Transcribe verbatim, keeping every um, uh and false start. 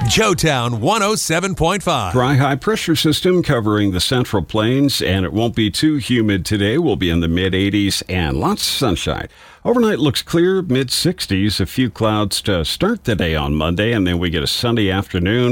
Joetown one oh seven point five. Dry high pressure system covering the Central Plains, and it won't be too humid today. We'll be in the mid eighties and lots of sunshine. Overnight looks clear, mid sixties. A few clouds to start the day on Monday, and then we get a sunny afternoon.